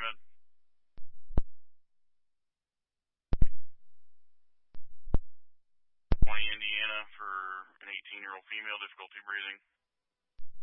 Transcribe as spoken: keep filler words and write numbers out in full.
Med. twenty Indiana for an eighteen-year-old female, difficulty breathing.